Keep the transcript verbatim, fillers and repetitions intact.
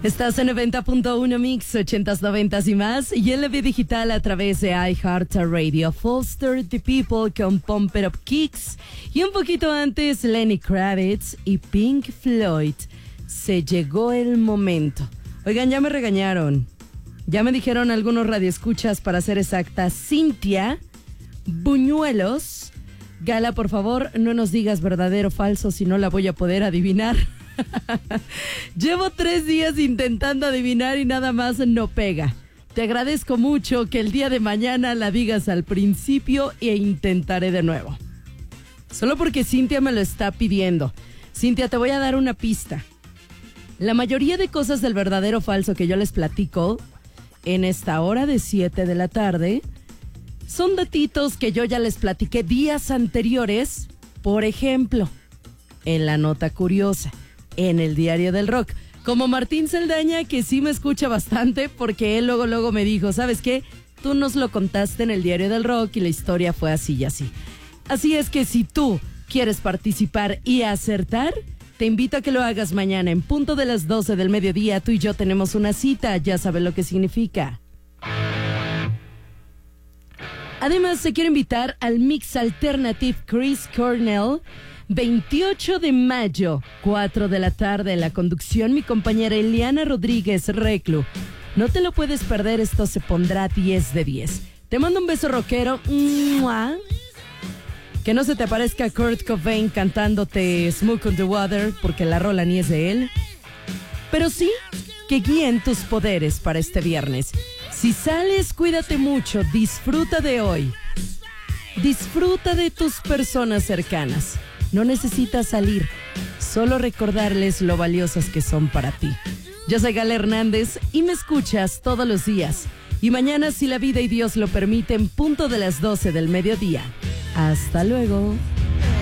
Estás en noventa punto uno Mix, ochentas, noventas y más, y en la vía digital a través de iHeartRadio. Foster the People con Pump It Up Kicks, y un poquito antes Lenny Kravitz y Pink Floyd. Se llegó el momento. Oigan, ya me regañaron. Ya me dijeron algunos radioescuchas, para ser exacta, Cintia Buñuelos. Gala, por favor, no nos digas verdadero o falso, si no la voy a poder adivinar. Llevo tres días intentando adivinar y nada más no pega. Te agradezco mucho que el día de mañana la digas al principio e intentaré de nuevo. Solo porque Cintia me lo está pidiendo. Cintia, te voy a dar una pista. La mayoría de cosas del verdadero o falso que yo les platico en esta hora de siete de la tarde son datitos que yo ya les platiqué días anteriores. Por ejemplo, en la nota curiosa, en el Diario del Rock, como Martín Saldaña, que sí me escucha bastante, porque él luego luego me dijo, ¿sabes qué? Tú nos lo contaste en el Diario del Rock y la historia fue así y así. Así es que si tú quieres participar y acertar, te invito a que lo hagas mañana en punto de las doce del mediodía. Tú y yo tenemos una cita, ya sabes lo que significa. Además, se quiere invitar al Mix Alternative Chris Cornell, veintiocho de mayo, cuatro de la tarde, en la conducción mi compañera Eliana Rodríguez Reclu. No te lo puedes perder, esto se pondrá diez de diez. Te mando un beso rockero. ¡Mua! Que no se te aparezca Kurt Cobain cantándote Smoke on the Water, porque la rola ni es de él. Pero sí que guíen tus poderes para este viernes. Si sales, cuídate mucho, disfruta de hoy. Disfruta de tus personas cercanas. No necesitas salir, solo recordarles lo valiosas que son para ti. Yo soy Gala Hernández y me escuchas todos los días. Y mañana, si la vida y Dios lo permiten, punto de las doce del mediodía. Hasta luego.